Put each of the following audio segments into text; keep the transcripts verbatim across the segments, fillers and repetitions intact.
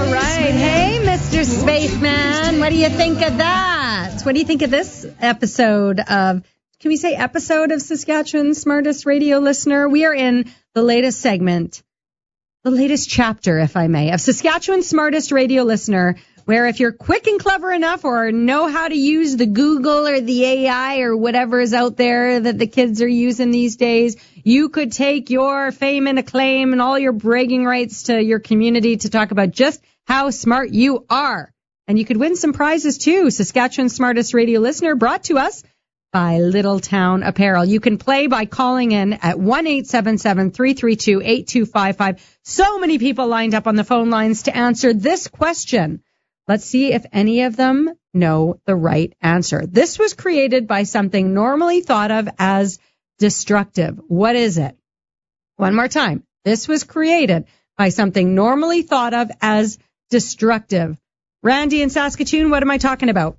All right. Hey, Mister Spaceman. What do you think of that? What do you think of this episode of, can we say episode of Saskatchewan's Smartest Radio Listener? We are in the latest segment, the latest chapter, if I may, of Saskatchewan's Smartest Radio Listener, where if you're quick and clever enough or know how to use the Google or the A I or whatever is out there that the kids are using these days, you could take your fame and acclaim and all your bragging rights to your community to talk about just how smart you are. And you could win some prizes too. Saskatchewan's Smartest Radio Listener, brought to us by Little Town Apparel. You can play by calling in at one eight seven seven, three three two, eight two five five. So many people lined up on the phone lines to answer this question. Let's see if any of them know the right answer. This was created by something normally thought of as destructive. What is it? One more time. This was created by something normally thought of as destructive. Randy in Saskatoon, what am I talking about?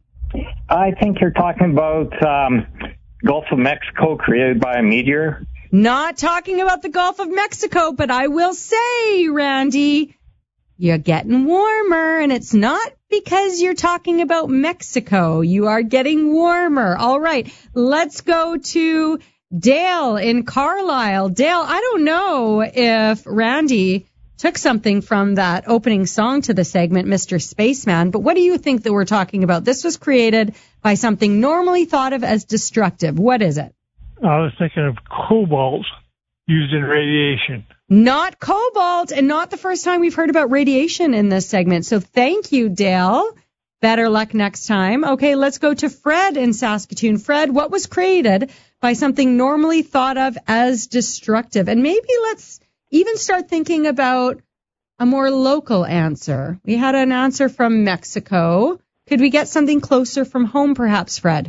I think you're talking about um, Gulf of Mexico created by a meteor. Not talking about the Gulf of Mexico, but I will say, Randy, you're getting warmer, and it's not because you're talking about Mexico. You are getting warmer. All right, let's go to Dale in Carlisle. Dale, I don't know if Randy took something from that opening song to the segment, Mister Spaceman, but what do you think that we're talking about? This was created by something normally thought of as destructive. What is it? I was thinking of cobalt used in radiation. Not cobalt, and not the first time we've heard about radiation in this segment. So thank you, Dale. Better luck next time. Okay, let's go to Fred in Saskatoon. Fred, what was created by something normally thought of as destructive? And maybe let's even start thinking about a more local answer. We had an answer from Mexico. Could we get something closer from home, perhaps, Fred?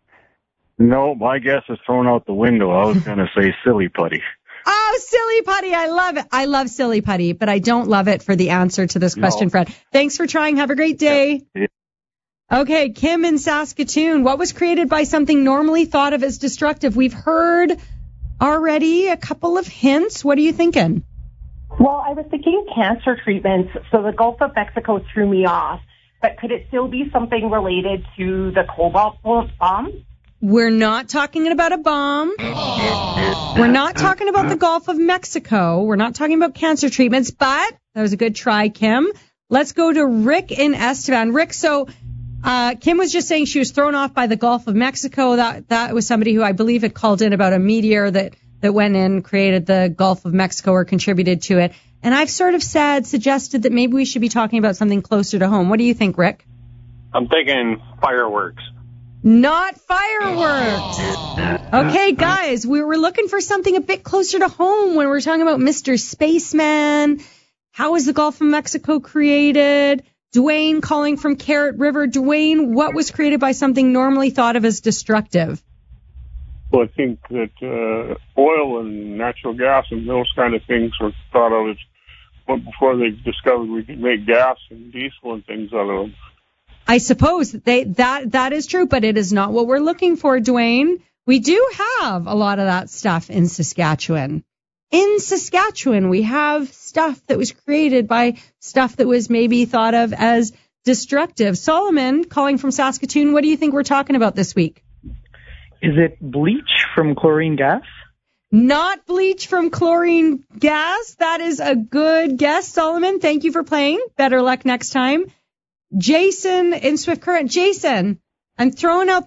No, my guess is thrown out the window. I was going to say silly putty. Oh, silly putty. I love it. I love silly putty, but I don't love it for the answer to this question, no. Fred. Thanks for trying. Have a great day. Yeah. Okay, Kim in Saskatoon. What was created by something normally thought of as destructive? We've heard already a couple of hints. What are you thinking? Well, I was thinking cancer treatments, so the Gulf of Mexico threw me off. But could it still be something related to the cobalt bomb? We're not talking about a bomb. Aww. We're not talking about the Gulf of Mexico. We're not talking about cancer treatments, but that was a good try, Kim. Let's go to Rick in Estevan. Rick, so uh, Kim was just saying she was thrown off by the Gulf of Mexico. That that was somebody who I believe had called in about a meteor that, that went in, created the Gulf of Mexico or contributed to it. And I've sort of said, suggested that maybe we should be talking about something closer to home. What do you think, Rick? I'm thinking fireworks. Not fireworks. Okay, guys, we were looking for something a bit closer to home when we're talking about Mister Spaceman. How was the Gulf of Mexico created? Dwayne calling from Carrot River. Dwayne, what was created by something normally thought of as destructive? Well, I think that uh, oil and natural gas and those kind of things were thought of as before they discovered we could make gas and diesel and things out of them. I suppose they, that that is true, but it is not what we're looking for, Dwayne. We do have a lot of that stuff in Saskatchewan. In Saskatchewan, we have stuff that was created by stuff that was maybe thought of as destructive. Solomon, calling from Saskatoon, what do you think we're talking about this week? Is it bleach from chlorine gas? Not bleach from chlorine gas. That is a good guess, Solomon. Thank you for playing. Better luck next time. Jason in Swift Current. Jason, I'm throwing out